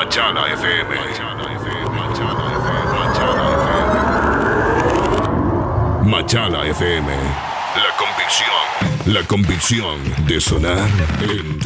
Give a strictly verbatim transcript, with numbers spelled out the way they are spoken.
Machala F M. Machala F M. La convicción. La convicción de sonar en